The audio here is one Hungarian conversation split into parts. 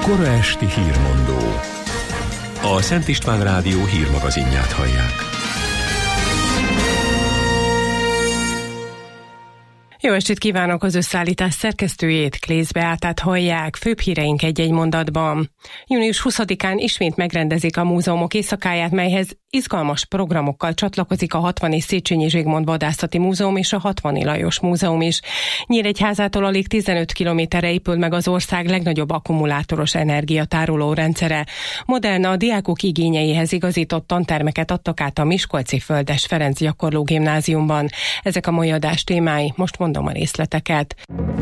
Kora esti hírmondó. A Szent István Rádió hírmagazinját hallják. Jó estét kívánok, az összeállítás szerkesztőjét, Klész Beátát hallják, főbb híreink egy-egy mondatban. Június 20-án ismét megrendezik a múzeumok éjszakáját, melyhez izgalmas programokkal csatlakozik a 60. Széchenyi Zsigmond Vadászati Múzeum és a 60. Lajos Múzeum is. Nyíregyházától alig 15 kilométerre épül meg az ország legnagyobb akkumulátoros energiatároló rendszere. Modern, a diákok igényeihez igazított tantermeket adtak át a miskolci Földes Ferenc Gyakorló Gimnáziumban. Ezek a mai adás témái, most mondom a részleteket.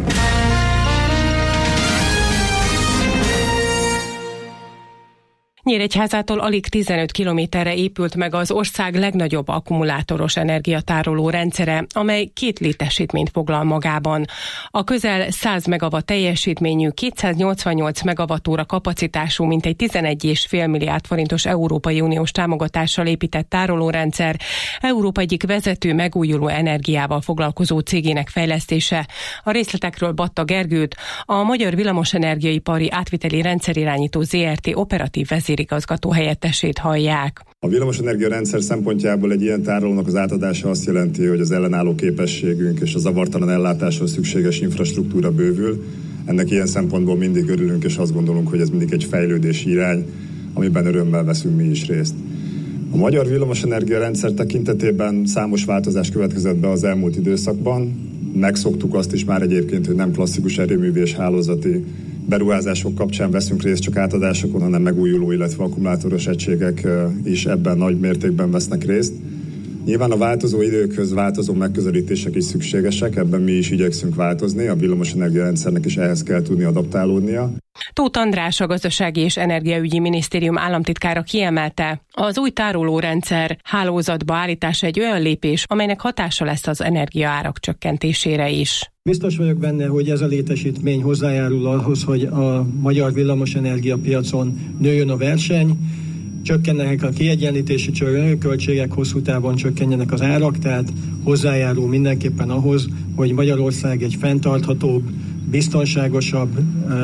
Nyíregyházától alig 15 kilométerre épült meg az ország legnagyobb akkumulátoros energiatároló rendszere, amely 2 létesítményt foglal magában. A közel 100 megawatt teljesítményű, 288 megawattóra kapacitású, mintegy 11,5 milliárd forintos Európai Uniós támogatással épített tárolórendszer Európa egyik vezető megújuló energiával foglalkozó cégének fejlesztése. A részletekről Batta Gergőt, a Magyar Villamosenergiaipari Átviteli Rendszerirányító Zrt. Operatív vezérigazgató helyettesét hallják. A villamosenergia rendszer szempontjából egy ilyen tárolónak az átadása azt jelenti, hogy az ellenálló képességünk és a zavartalan ellátáshoz szükséges infrastruktúra bővül. Ennek ilyen szempontból mindig örülünk, és azt gondolunk, hogy ez mindig egy fejlődési irány, amiben örömmel veszünk mi is részt. A magyar villamosenergia rendszer tekintetében számos változás következett be az elmúlt időszakban. Megszoktuk azt is már egyébként, hogy nem klasszikus erőművi és hálózati beruházások kapcsán veszünk részt csak átadásokon, hanem megújuló, illetve akkumulátoros egységek is ebben nagy mértékben vesznek részt. Nyilván a változó időkhöz változó megközelítések is szükségesek, ebben mi is igyekszünk változni, a villamosenergia rendszernek is ehhez kell tudni adaptálódnia. Tóth András, a Gazdasági és Energiaügyi Minisztérium államtitkára kiemelte, az új tárolórendszer hálózatba állítása egy olyan lépés, amelynek hatása lesz az energiaárak csökkentésére is. Biztos vagyok benne, hogy ez a létesítmény hozzájárul ahhoz, hogy a magyar villamosenergia piacon nőjön a verseny, csökkennek a kiegyenlítési költségek, hosszú távon csökkenjenek az árak, tehát hozzájárul mindenképpen ahhoz, hogy Magyarország egy fenntarthatóbb, biztonságosabb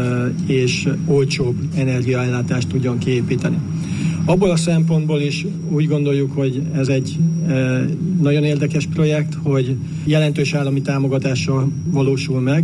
és olcsóbb energiaellátást tudjon kiépíteni. Abból a szempontból is úgy gondoljuk, hogy ez egy nagyon érdekes projekt, hogy jelentős állami támogatással valósul meg.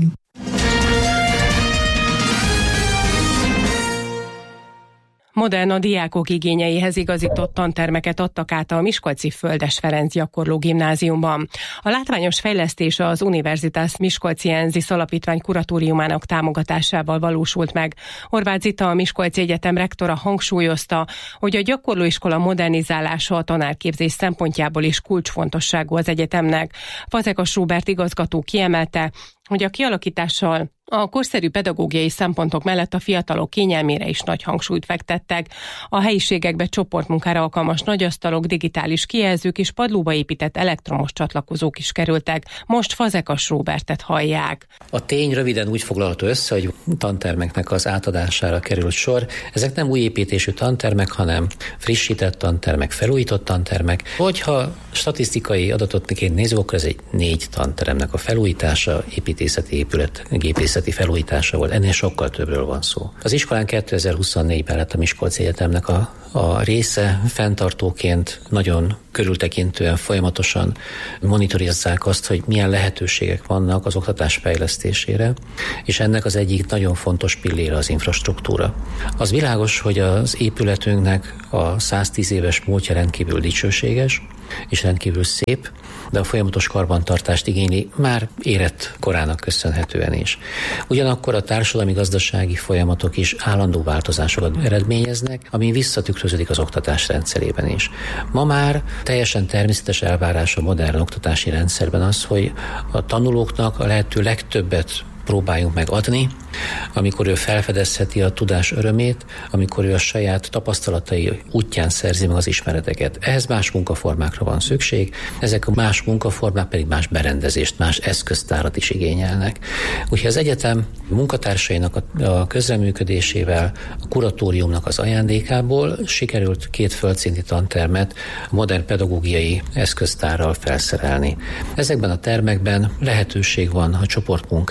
Modern, a diákok igényeihez igazított tantermeket adtak át a miskolci Földes Ferenc Gyakorló Gimnáziumban. A látványos fejlesztés az Universitas Miskolciensis Alapítvány kuratóriumának támogatásával valósult meg. Horváth Zita, a Miskolci Egyetem rektora hangsúlyozta, hogy a gyakorlóiskola modernizálása a tanárképzés szempontjából is kulcsfontosságú az egyetemnek. Fazekas Róbert igazgató kiemelte, hogy a kialakítással a korszerű pedagógiai szempontok mellett a fiatalok kényelmére is nagy hangsúlyt fektettek. A helyiségekbe csoportmunkára alkalmas nagyasztalok, digitális kijelzők és padlóba épített elektromos csatlakozók is kerültek. Most Fazekas Róbertet hallják. A tény röviden úgy foglalható össze, hogy tantermeknek az átadására került sor. Ezek nem új építésű tantermek, hanem frissített tantermek, felújított tantermek. Hogyha statisztikai adatotként nézzük, akkor ez egy 4 tanteremnek a felújítása, építészeti épület, gépészeti felújítása volt. Ennél sokkal többről van szó. Az iskolán 2024-ben lett a Miskolci Egyetemnek a része, fenntartóként nagyon körültekintően folyamatosan monitorozzák azt, hogy milyen lehetőségek vannak az oktatás fejlesztésére, és ennek az egyik nagyon fontos pillére az infrastruktúra. Az világos, hogy az épületünknek a 110 éves múltja rendkívül dicsőséges, és rendkívül szép, de a folyamatos karbantartást igényli már érett korának köszönhetően is. Ugyanakkor a társadalmi-gazdasági folyamatok is állandó változásokat eredményeznek, ami visszatükröződik az oktatás rendszerében is. Ma már teljesen természetes elvárás a modern oktatási rendszerben az, hogy a tanulóknak a lehető legtöbbet próbáljunk meg adni, amikor ő felfedezheti a tudás örömét, amikor ő a saját tapasztalatai útján szerzi meg az ismereteket. Ehhez más munkaformákra van szükség, ezek a más munkaformák pedig más berendezést, más eszköztárat is igényelnek. Úgyhogy az egyetem munkatársainak a közreműködésével, a kuratóriumnak az ajándékából sikerült 2 földszinti tantermet modern pedagógiai eszköztárral felszerelni. Ezekben a termekben lehetőség van a csoportmunkának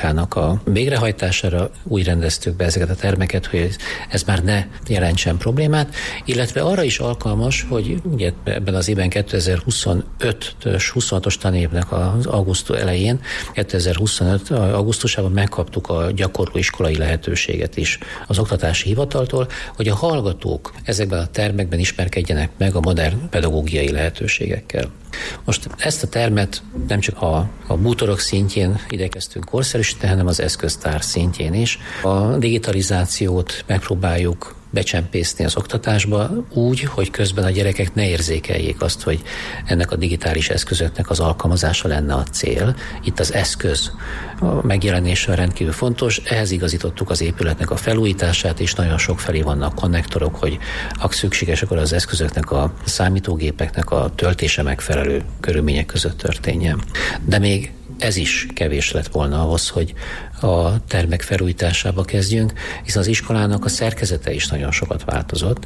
a végrehajtására úgy rendeztük be ezeket a termeket, hogy ez már ne jelentsen problémát, illetve arra is alkalmas, hogy ugye ebben az évben 2025-26-os tanévnek az augusztus elején, 2025 augusztusában megkaptuk a gyakorló iskolai lehetőséget is az oktatási hivataltól, hogy a hallgatók ezekben a termekben ismerkedjenek meg a modern pedagógiai lehetőségekkel. Most ezt a termet nem csak a bútorok szintjén igyekeztünk korszerűsíteni, hanem az eszköztár szintjén is. A digitalizációt megpróbáljuk becsempészni az oktatásba úgy, hogy közben a gyerekek ne érzékeljék azt, hogy ennek a digitális eszközöknek az alkalmazása lenne a cél. Itt az eszköz megjelenése rendkívül fontos, ehhez igazítottuk az épületnek a felújítását, és nagyon sok felé vannak konnektorok, hogy ha szükséges, akkor az eszközöknek, a számítógépeknek a töltése megfelelő körülmények között történjen. De még ez is kevés lett volna ahhoz, hogy a termek felújításába kezdjünk, hiszen az iskolának a szerkezete is nagyon sokat változott.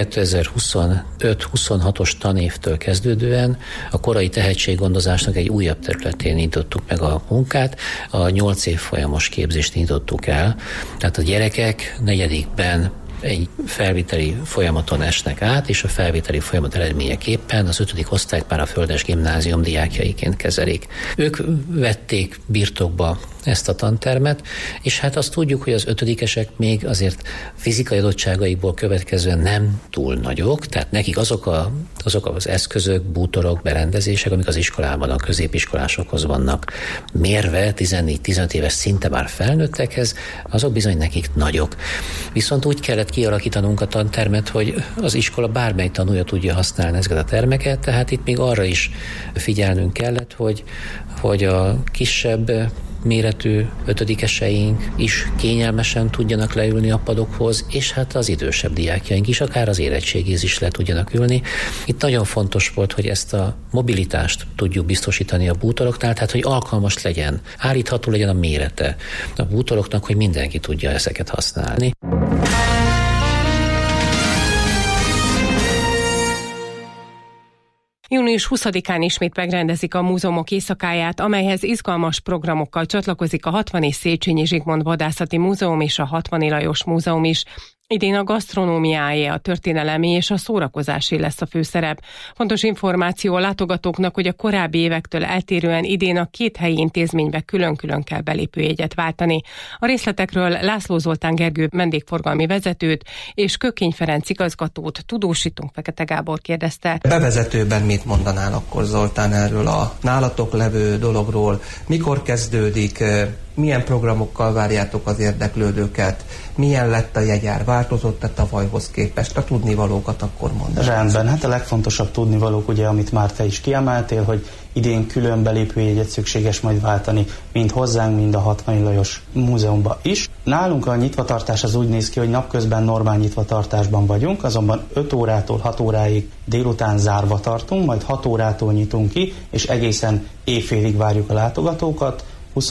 2025-26-os tanévtől kezdődően a korai tehetséggondozásnak egy újabb területén nyitottuk meg a munkát, a 8 év folyamos képzést nyitottuk el. Tehát a gyerekek negyedikben egy felvételi folyamaton esnek át, és a felvételi folyamat eredményeképpen az 5. osztályt már a Földes Gimnázium diákjaiként kezelik. Ők vették birtokba ezt a tantermet, és hát azt tudjuk, hogy az 5-esek még azért fizikai adottságaikból következően nem túl nagyok, tehát nekik azok az eszközök, bútorok, berendezések, amik az iskolában a középiskolásokhoz vannak mérve, 14-15 éves szinte már felnőttekhez, azok bizony nekik nagyok. Viszont úgy kellett kialakítanunk a tantermet, hogy az iskola bármely tanulja tudja használni ezeket a termeket, tehát itt még arra is figyelnünk kellett, hogy a kisebb méretű 5-eseink is kényelmesen tudjanak leülni a padokhoz, és hát az idősebb diákjaink is, akár az érettségéhez is le tudjanak ülni. Itt nagyon fontos volt, hogy ezt a mobilitást tudjuk biztosítani a bútoroknál, tehát hogy alkalmas legyen, állítható legyen a mérete a bútoroknak, hogy mindenki tudja ezeket használni. Június 20-án ismét megrendezik a múzeumok éjszakáját, amelyhez izgalmas programokkal csatlakozik a 60. Széchenyi Zsigmond Vadászati Múzeum és a 60. Lajos Múzeum is. Idén a gasztronómiáé, a történelemi és a szórakozási lesz a főszerep. Fontos információ a látogatóknak, hogy a korábbi évektől eltérően idén a 2 helyi intézménybe külön-külön kell belépőjegyet váltani. A részletekről László Zoltán Gergő vendégforgalmi vezetőt és Kökény Ferenc igazgatót tudósítunk, Fekete Gábor kérdezte. Bevezetőben mit mondanál akkor, Zoltán, erről a nálatok levő dologról? Mikor kezdődik? Milyen programokkal várjátok az érdeklődőket? Milyen lett a jegyár? Változott-e tavalyhoz képest? A tudnivalókat akkor mondd. Rendben, hát a legfontosabb tudnivalók, ugye, amit már te is kiemeltél, hogy idén külön belépőjegyet szükséges majd váltani, mind hozzánk, mind a 60. Lajos Múzeumba is. Nálunk a nyitvatartás az úgy néz ki, hogy napközben normál nyitvatartásban vagyunk, azonban 5 órától 6 óráig délután zárva tartunk, majd 6 órától nyitunk ki, és egészen éjfélig várjuk a látogatókat.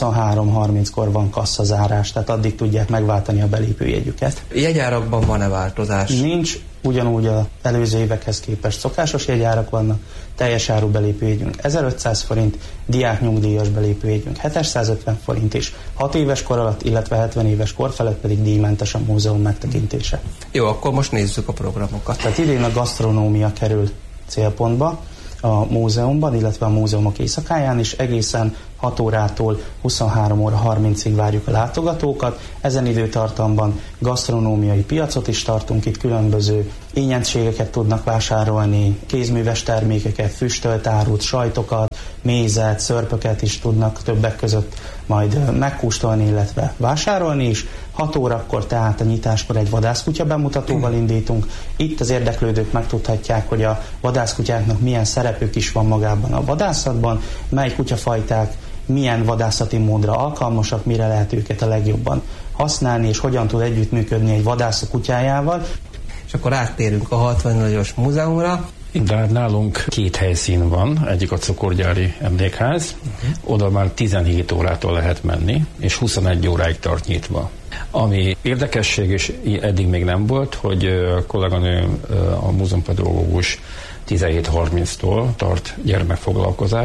23:30-kor van kasszazárás, tehát addig tudják megváltani a belépőjegyüket. Jegyárakban van-e változás? Nincs, ugyanúgy az előző évekhez képest szokásos jegyárak vannak, teljes áru belépőjegyünk 1500 forint, diáknyugdíjas belépőjegyünk 750 forint is, 6 éves kor alatt, illetve 70 éves kor felett pedig díjmentes a múzeum megtekintése. Jó, akkor most nézzük a programokat. Tehát idén a gasztronómia kerül célpontba a múzeumban, illetve a múzeumok éjszakáján is egészen 6 órától 23 óra 30-ig várjuk a látogatókat. Ezen időtartamban gasztronómiai piacot is tartunk, itt különböző ényentségeket tudnak vásárolni, kézműves termékeket, füstölt árut, sajtokat, mézet, szörpöket is tudnak többek között majd megkóstolni, illetve vásárolni is. 6 órakor, tehát a nyitáskor egy vadászkutya bemutatóval indítunk. Itt az érdeklődők megtudhatják, hogy a vadászkutyáknak milyen szerepük is van magában a vadászatban, mely kutyafajták milyen vadászati módra alkalmasak, mire lehet őket a legjobban használni, és hogyan tud együttműködni egy vadászó kutyájával. És akkor áttérünk a 60. Lajos Múzeumra. De hát nálunk 2 helyszín van, egyik a cukorgyári emlékház, oda már 17 órától lehet menni, és 21 óráig tart nyitva. Ami érdekesség, és eddig még nem volt, hogy a kolléganőm, a múzeumpedagógus 17:30-tól tart gyermekfoglalkozást,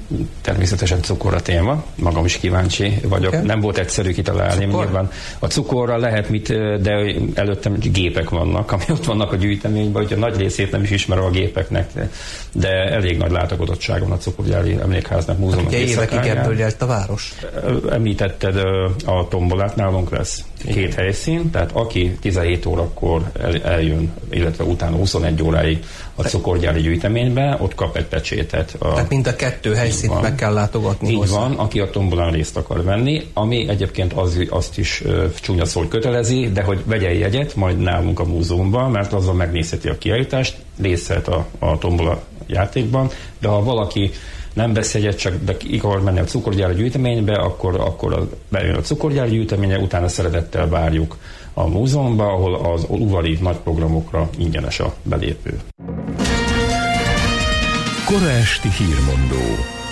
természetesen cukor a téma, magam is kíváncsi vagyok. Okay. Nem volt egyszerű kitalálni. Nyilván a cukorra lehet mit, de előttem gépek vannak, ami ott vannak a gyűjteményben, hogy a nagy részét nem is ismerem a gépeknek, de elég nagy látogatottság van a cukorgyári emlékháznak, múzeumnak. Ugye évekig ebből élt a város. Említetted a tombolát, nálunk lesz 2 helyszín, tehát aki 17 órakor eljön, illetve utána 21 óráig a cukorgyári gyűjteménybe, ott kap egy pecsétet. Tehát mind a 2 helyszínt meg kell látogatni. Így hozzá. Van, aki a tombolán részt akar venni, ami egyébként azt is csúnya szó, hogy kötelezi, de hogy vegyen jegyet majd nálunk a múzeumban, mert azzal megnézheti a kiállítást, részt vett a tombola játékban, de ha valaki nem vesz jegyet, csak de akar menni a cukorgyári gyűjteménybe, akkor bejön a cukorgyári gyűjteménye, utána szeretettel várjuk a múzeumba, ahol az udvari nagy programokra ingyenes a belépő. Kora esti hírmondó.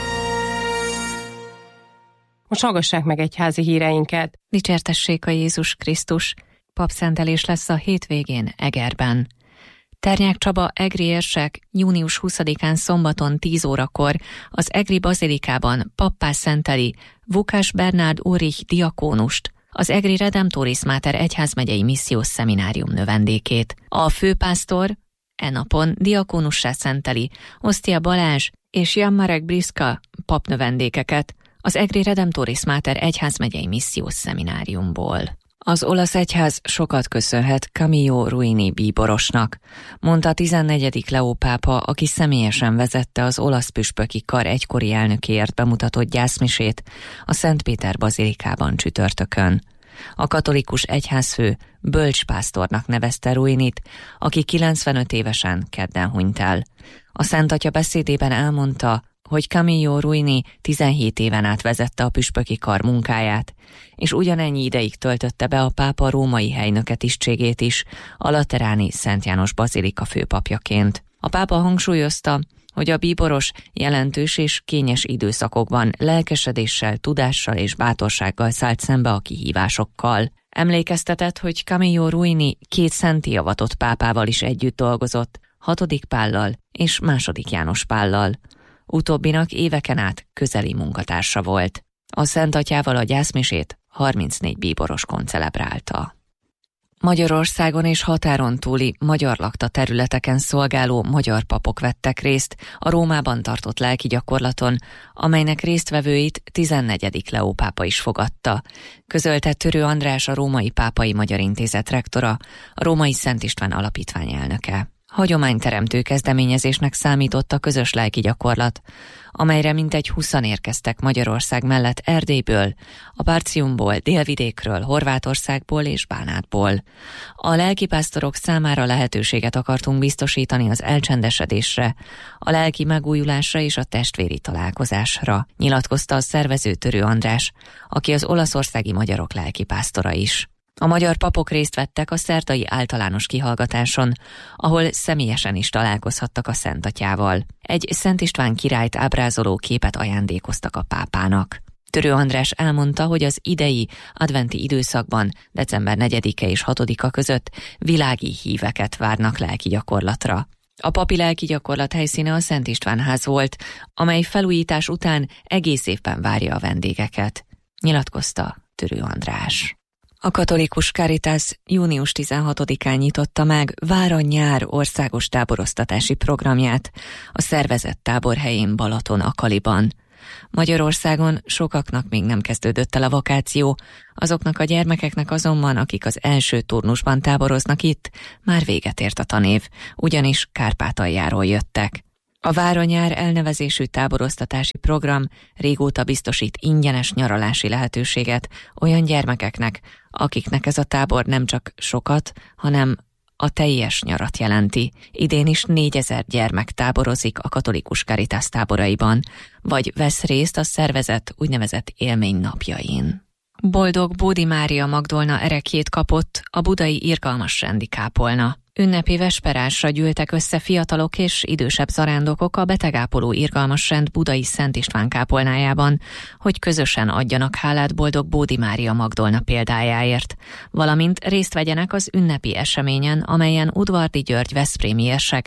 Most hallgassák meg egyházi híreinket. Dicsértessék a Jézus Krisztus. Papszentelés lesz a hétvégén Egerben. Ternyák Csaba egri érsek június 20-án szombaton 10 órakor az egri bazilikában pappá szenteli Vukás Bernárd Ulrich diakónust, az egri Redemptoris Mater egyházmegyei missziós szeminárium növendékét. A főpásztor napon diakónussá szenteli Osztia Balázs és Jan Marek Briska papnövendékeket az egri Redemptoris Mater egyházmegyei missziós szemináriumból. Az olasz egyház sokat köszönhet Camillo Ruini bíborosnak, mondta a 14. Leó pápa, aki személyesen vezette az olasz püspöki kar egykori elnökéért bemutatott gyászmisét a Szent Péter bazilikában csütörtökön. A katolikus egyházfő bölcspásztornak nevezte Ruinit, aki 95 évesen kedden hunyt el. A Szent Atya beszédében elmondta, hogy Camillo Ruini 17 éven át vezette a püspöki kar munkáját, és ugyanennyi ideig töltötte be a pápa római helynöke tisztségét is, a lateráni Szent János bazilika főpapjaként. A pápa hangsúlyozta, hogy a bíboros jelentős és kényes időszakokban lelkesedéssel, tudással és bátorsággal szállt szembe a kihívásokkal. Emlékeztetett, hogy Camillo Ruini 2 szentté avatott pápával is együtt dolgozott, 6. Pállal és 2. János Pállal. Utóbbinak éveken át közeli munkatársa volt. A Szent Atyával a gyászmisét 34 bíboros koncelebrálta. Magyarországon és határon túli magyar lakta területeken szolgáló magyar papok vettek részt a Rómában tartott lelki gyakorlaton, amelynek résztvevőit 14. Leó pápa is fogadta, közölte Törő András, a Római Pápai Magyar Intézet rektora, a Római Szent István Alapítvány elnöke. Hagyományteremtő kezdeményezésnek számított a közös lelki gyakorlat, amelyre mintegy 20-an érkeztek Magyarország mellett Erdélyből, a Partiumból, Délvidékről, Horvátországból és Bánátból. A lelkipásztorok számára lehetőséget akartunk biztosítani az elcsendesedésre, a lelki megújulásra és a testvéri találkozásra, nyilatkozta a szervező Törő András, aki az olaszországi magyarok lelkipásztora is. A magyar papok részt vettek a szerdai általános kihallgatáson, ahol személyesen is találkozhattak a Szent Atyával. Egy Szent István királyt ábrázoló képet ajándékoztak a pápának. Törő András elmondta, hogy az idei adventi időszakban, december 4-e és 6-a között világi híveket várnak lelki gyakorlatra. A papi lelki gyakorlat helyszíne a Szent István ház volt, amely felújítás után egész évben várja a vendégeket, nyilatkozta Törő András. A katolikus Caritas június 16-án nyitotta meg Vár-a-nyár országos táboroztatási programját a szervezett táborhelyén Balaton-Akaliban. Magyarországon sokaknak még nem kezdődött el a vakáció, azoknak a gyermekeknek azonban, akik az első turnusban táboroznak itt, már véget ért a tanév, ugyanis Kárpátaljáról jöttek. A Vár-a-nyár elnevezésű táboroztatási program régóta biztosít ingyenes nyaralási lehetőséget olyan gyermekeknek, akiknek ez a tábor nem csak sokat, hanem a teljes nyarat jelenti. Idén is 4000 gyermek táborozik a katolikus Caritas táboraiban, vagy vesz részt a szervezet úgynevezett élménynapjain. Boldog Bódi Mária Magdolna erekjét kapott a budai irgalmas rendi kápolna. Ünnepi vesperásra gyűltek össze fiatalok és idősebb zarándokok a betegápoló irgalmasrend budai Szent István kápolnájában, hogy közösen adjanak hálát Boldog Bódi Mária Magdolna példájáért, valamint részt vegyenek az ünnepi eseményen, amelyen Udvardi György veszprémi érsek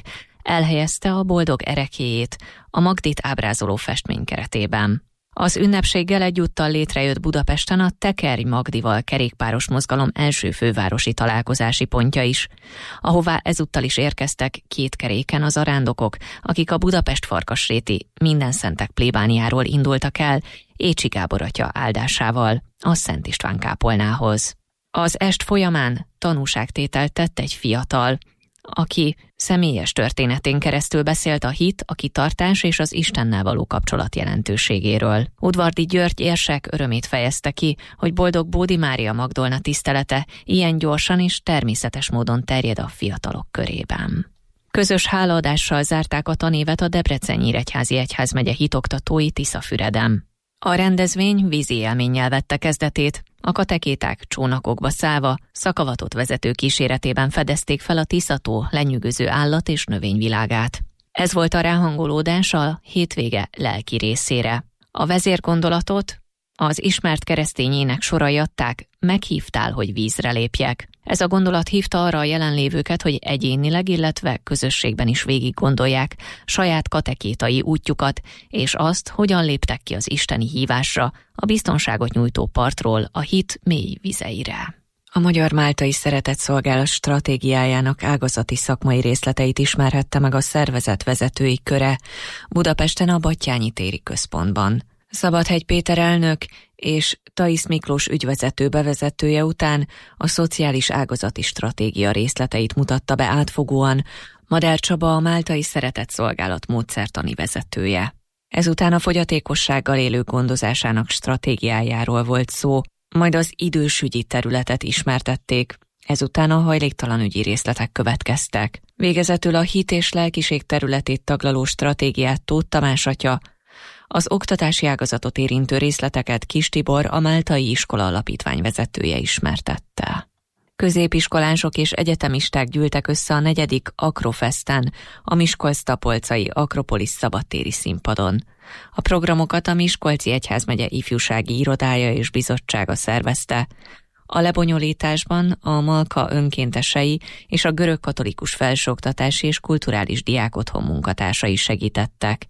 elhelyezte a boldog ereklyéjét a Magdit ábrázoló festmény keretében. Az ünnepséggel egyúttal létrejött Budapesten a Tekerj Magdival kerékpáros mozgalom első fővárosi találkozási pontja is, ahová ezúttal is érkeztek 2 keréken az arándokok, akik a Budapest-Farkasréti Mindenszentek plébániáról indultak el Écsi Gábor atya áldásával a Szent István kápolnához. Az est folyamán tanúságtételt tett egy fiatal, aki személyes történetén keresztül beszélt a hit, a kitartás és az Istennel való kapcsolat jelentőségéről. Udvardy György érsek örömét fejezte ki, hogy boldog Bódi Mária Magdolna tisztelete ilyen gyorsan és természetes módon terjed a fiatalok körében. Közös hálaadással zárták a tanévet a Debrecen-Nyíregyházi Egyházmegye hitoktatói Tiszafüreden. A rendezvény vízi élménnyel vette kezdetét, a katekéták csónakokba szállva, szakavatott vezető kíséretében fedezték fel a Tiszató lenyűgöző állat- és növényvilágát. Ez volt a ráhangolódás a hétvége lelki részére. A vezérgondolatot az ismert keresztény ének sorai adták, meghívtál, hogy vízre lépjek. Ez a gondolat hívta arra a jelenlévőket, hogy egyénileg, illetve közösségben is végig gondolják saját katekétai útjukat, és azt, hogyan léptek ki az isteni hívásra, a biztonságot nyújtó partról a hit mély vizeire. A Magyar Máltai Szeretetszolgálat stratégiájának ágazati szakmai részleteit ismerhette meg a szervezet vezetői köre Budapesten a Battyányi téri központban. Szabadhegy Péter elnök és Thaisz Miklós ügyvezető bevezetője után a szociális ágazati stratégia részleteit mutatta be átfogóan Madár Csaba, a Máltai Szeretetszolgálat módszertani vezetője. Ezután a fogyatékossággal élők gondozásának stratégiájáról volt szó, majd az idősügyi területet ismertették, ezután a hajléktalanügyi részletek következtek. Végezetül a hit és lelkiség területét taglaló stratégiát Tóth Tamás atya, az oktatási ágazatot érintő részleteket Kis Tibor, a Máltai Iskola Alapítvány vezetője ismertette. Középiskolások és egyetemisták gyűltek össze a 4. Akrofesten, a Miskolc-Tapolcai Akropolis szabadtéri színpadon. A programokat a Miskolci Egyházmegye ifjúsági irodája és bizottsága szervezte. A lebonyolításban a Malka önkéntesei és a görögkatolikus felsőoktatási és kulturális diákotthon munkatársai segítettek.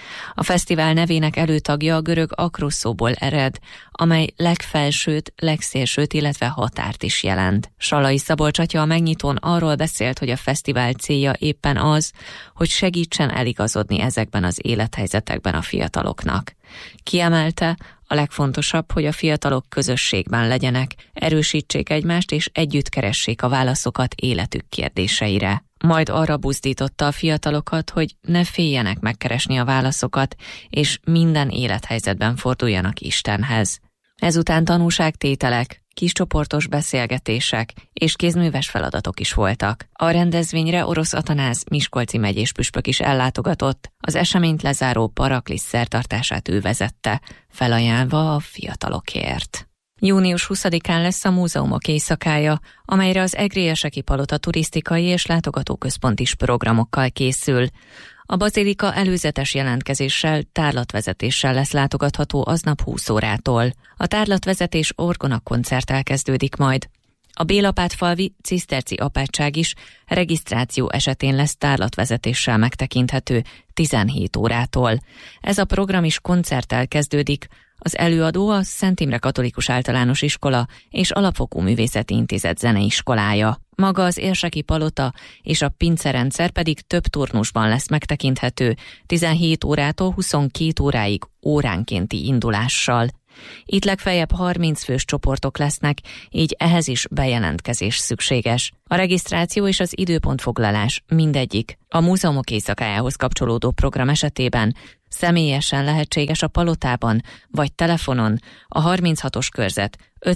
A fesztivál nevének előtagja a görög akroszóból ered, amely legfelsőt, legszélsőt, illetve határt is jelent. Salai Szabolcs atya a megnyitón arról beszélt, hogy a fesztivál célja éppen az, hogy segítsen eligazodni ezekben az élethelyzetekben a fiataloknak. Kiemelte, a legfontosabb, hogy a fiatalok közösségben legyenek, erősítsék egymást és együtt keressék a válaszokat életük kérdéseire. Majd arra buzdította a fiatalokat, hogy ne féljenek megkeresni a válaszokat, és minden élethelyzetben forduljanak Istenhez. Ezután tanúságtételek, kiscsoportos beszélgetések és kézműves feladatok is voltak. A rendezvényre Orosz Atanáz miskolci megyés püspök is ellátogatott, az eseményt lezáró Paraklisz szertartását ő vezette, felajánlva a fiatalokért. Június 20-án lesz a múzeumok éjszakája, amelyre az Egri Érseki Palota turisztikai és látogatóközpont is programokkal készül. A bazilika előzetes jelentkezéssel, tárlatvezetéssel lesz látogatható aznap 20 órától. A tárlatvezetés orgona koncerttel kezdődik majd. A Bélapátfalvi ciszterci apátság is regisztráció esetén lesz tárlatvezetéssel megtekinthető 17 órától. Ez a program is koncerttel kezdődik. Az előadó a Szent Imre Katolikus Általános Iskola és Alapfokú Művészeti Intézet zeneiskolája. Maga az Érseki Palota és a pincerendszer pedig több turnusban lesz megtekinthető 17 órától 22 óráig óránkénti indulással. Itt legfeljebb 30 fős csoportok lesznek, így ehhez is bejelentkezés szükséges. A regisztráció és az időpontfoglalás mindegyik a múzeumok éjszakájához kapcsolódó program esetében személyesen lehetséges a Palotában, vagy telefonon a 36-os körzet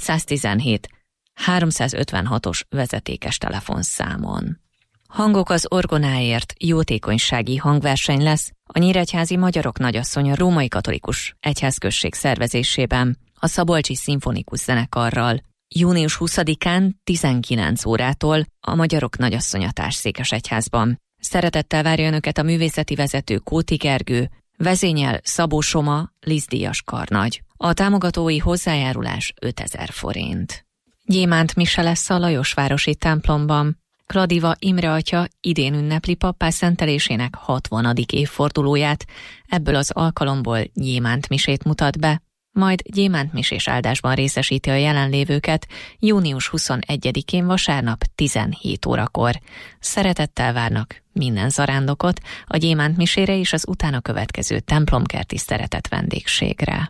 517 356-os vezetékes telefonszámon. Hangok az orgonáért jótékonysági hangverseny lesz a Nyíregyházi Magyarok Nagyasszonya Római Katolikus Egyházközség szervezésében a Szabolcsi Szimfonikus Zenekarral. Június 20-án 19 órától a Magyarok Nagyasszonya Társszékesegyházban. Szeretettel várja önöket a művészeti vezető Kóti Gergő, vezényel Szabó Soma, Lizdíjas karnagy. A támogatói hozzájárulás 5000 forint. Gyémánt mise lesz a Lajosvárosi templomban. Kladiva Imre atya idén ünnepli pappá szentelésének 60. évfordulóját, ebből az alkalomból gyémántmisét mutat be, majd gyémántmisés áldásban részesíti a jelenlévőket június 21-én vasárnap 17 órakor. Szeretettel várnak minden zarándokot a gyémántmisére és az utána következő templomkerti szeretett vendégségre.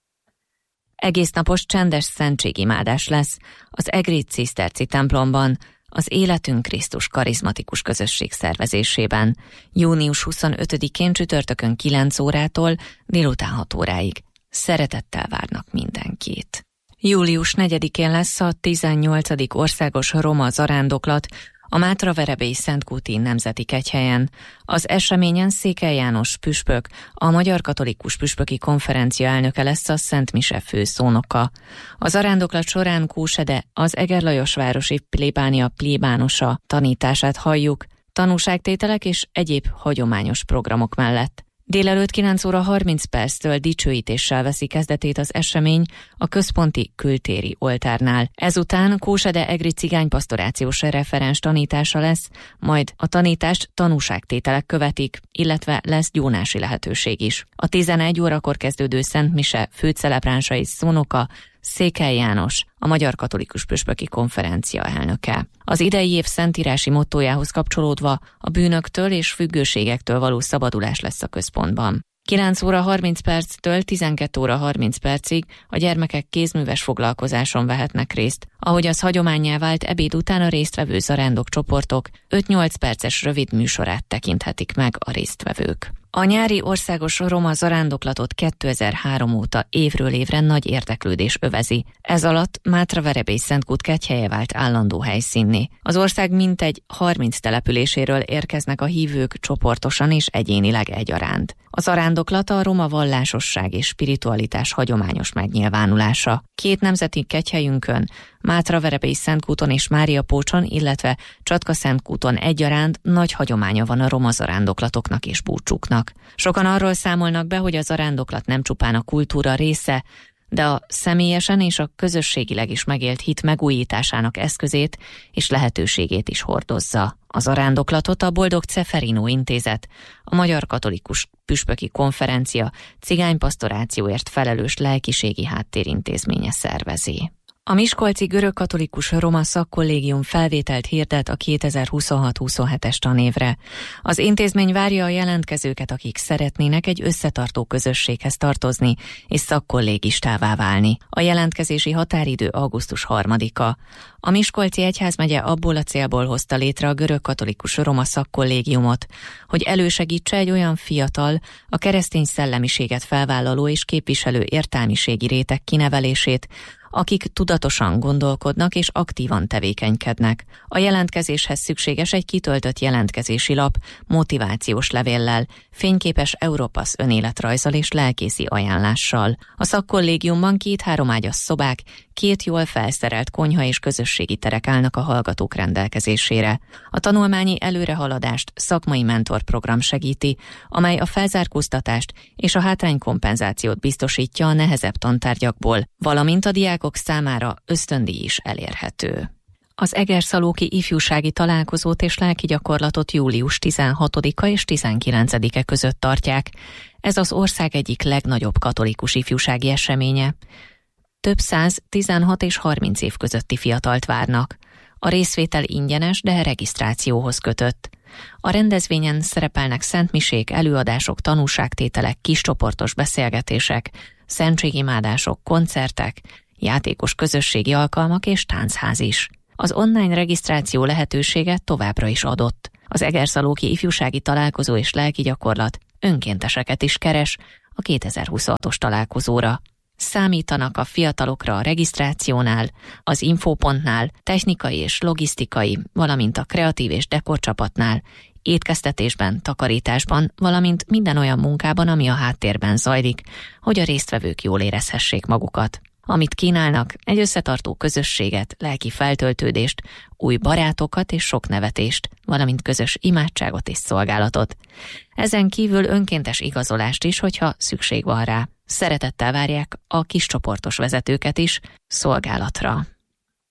Egésznapos csendes szentségimádás lesz az egri ciszterci templomban, az Életünk Krisztus karizmatikus közösség szervezésében, június 25-én csütörtökön 9 órától délután 6 óráig. Szeretettel várnak mindenkit. Július 4-én lesz a 18. országos roma zarándoklat a Mátraverebélyi Szentkúti Nemzeti Kegyhelyen. Az eseményen Székely János püspök, a Magyar Katolikus Püspöki Konferencia elnöke lesz a Szent Mise főszónoka. A zarándoklat során Kósede, az Egerlajosvárosi plébánia plébánosa tanítását halljuk, tanúságtételek és egyéb hagyományos programok mellett. Délelőtt 9 óra 30 perctől dicsőítéssel veszi kezdetét az esemény a központi kültéri oltárnál. Ezután Kósede egri cigánypastorációs referens tanítása lesz, majd a tanítást tanúságtételek követik, illetve lesz gyónási lehetőség is. A 11 órakor kezdődő Szent Mise főcelebránsa és szónoka Székely János, a Magyar Katolikus Püspöki Konferencia elnöke. Az idei év szentírási mottójához kapcsolódva a bűnöktől és függőségektől való szabadulás lesz a központban. 9 óra 30 perctől 12 óra 30 percig a gyermekek kézműves foglalkozáson vehetnek részt. Ahogy az hagyománnyá vált, ebéd után a résztvevő zarándok csoportok 5-8 perces rövid műsorát tekinthetik meg a résztvevők. A nyári országos roma zarándoklatot 2003 óta évről évre nagy érdeklődés övezi. Ez alatt Mátraverebély Szentkút kegyhelye vált állandó helyszínné. Az ország mintegy 30 településéről érkeznek a hívők csoportosan és egyénileg egyaránt. A zarándoklat a roma vallásosság és spiritualitás hagyományos megnyilvánulása. 2 nemzeti kegyhelyünkön, Mátraverebély Szentkúton és Máriapócson, illetve Csatka-Szentkúton egyaránt nagy hagyománya van a roma zarándoklatoknak és búcsúknak. Sokan arról számolnak be, hogy a zarándoklat nem csupán a kultúra része, de a személyesen és a közösségileg is megélt hit megújításának eszközét és lehetőségét is hordozza. A zarándoklatot a Boldog Ceferino Intézet, a Magyar Katolikus Püspöki Konferencia cigánypastorációért felelős lelkiségi háttérintézménye szervezi. A miskolci görögkatolikus roma szakkollégium felvételt hirdet a 2026-27-es tanévre. Az intézmény várja a jelentkezőket, akik szeretnének egy összetartó közösséghez tartozni és szakkollégistává válni. A jelentkezési határidő augusztus 3-a. A Miskolci Egyházmegye abból a célból hozta létre a görögkatolikus roma szakkollégiumot, hogy elősegítse egy olyan fiatal, a keresztény szellemiséget felvállaló és képviselő értelmiségi réteg kinevelését, akik tudatosan gondolkodnak és aktívan tevékenykednek. A jelentkezéshez szükséges egy kitöltött jelentkezési lap, motivációs levéllel, fényképes Europass önéletrajzzal és lelkészi ajánlással. A szakkollégiumban 2-3 ágyas szobák, 2 jól felszerelt konyha és közösségi terek állnak a hallgatók rendelkezésére. A tanulmányi előrehaladást szakmai mentorprogram segíti, amely a felzárkóztatást és a hátránykompenzációt biztosítja a nehezebb tantárgyakból, valamint a diákok számára ösztöndíj is elérhető. Az egerszalóki ifjúsági találkozót és lelki gyakorlatot július 16-a és 19-e között tartják. Ez az ország egyik legnagyobb katolikus ifjúsági eseménye. Több 100, 16 és 30 év közötti fiatalt várnak. A részvétel ingyenes, de regisztrációhoz kötött. A rendezvényen szerepelnek szentmisék, előadások, tanúságtételek, kiscsoportos beszélgetések, szentségimádások, koncertek, játékos közösségi alkalmak és táncház is. Az online regisztráció lehetősége továbbra is adott. Az egerszalóki ifjúsági találkozó és lelki gyakorlat önkénteseket is keres a 2026-os találkozóra. Számítanak a fiatalokra a regisztrációnál, az infopontnál, technikai és logisztikai, valamint a kreatív és dekorcsapatnál, étkeztetésben, takarításban, valamint minden olyan munkában, ami a háttérben zajlik, hogy a résztvevők jól érezhessék magukat. Amit kínálnak, egy összetartó közösséget, lelki feltöltődést, új barátokat és sok nevetést, valamint közös imádságot és szolgálatot. Ezen kívül önkéntes igazolást is, hogyha szükség van rá. Szeretettel várják a kiscsoportos vezetőket is szolgálatra.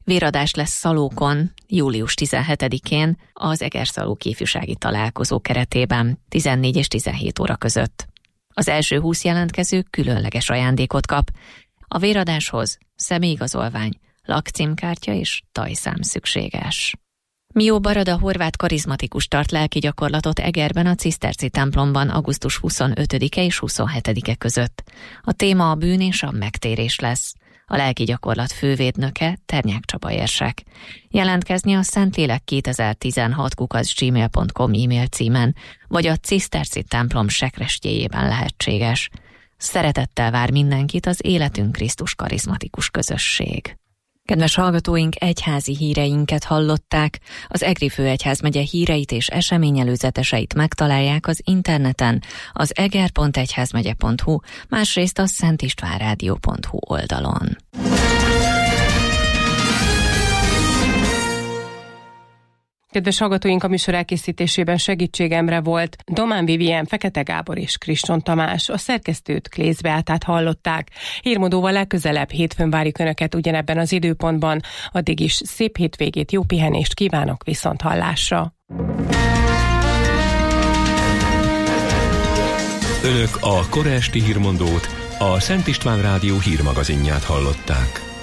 Véradás lesz Szalókon, július 17-én az Egerszalók ifjúsági találkozó keretében 14 és 17 óra között. Az első 20 jelentkező különleges ajándékot kap. A véradáshoz személyigazolvány, lakcímkártya és tajszám szükséges. Mió Barada horvát karizmatikus tart lelki gyakorlatot Egerben a Ciszterci templomban augusztus 25-e és 27-e között. A téma a bűn és a megtérés lesz. A lelki gyakorlat fővédnöke Ternyák Csaba érsek. Jelentkezni a szentlélek2016@gmail.com e-mail címen, vagy a Ciszterci templom sekrestjéjében lehetséges. Szeretettel vár mindenkit az Életünk Krisztus karizmatikus közösség. Kedves hallgatóink, egyházi híreinket hallották. Az Egri főegyházmegye híreit és eseményelőzeteseit megtalálják az interneten, az eger.egyházmegye.hu, másrészt a szentistvánrádió.hu oldalon. Kedves hallgatóink, a műsor elkészítésében segítségemre volt Domán Vivien, Fekete Gábor és Kriston Tamás. A szerkesztőt, Klész Beátát hallották. Hírmódóval legközelebb hétfőn várjuk Önöket ugyanebben az időpontban. Addig is szép hétvégét, jó pihenést kívánok, viszonthallásra. Önök a kora esti hírmondót, a Szent István Rádió hírmagazinját hallották.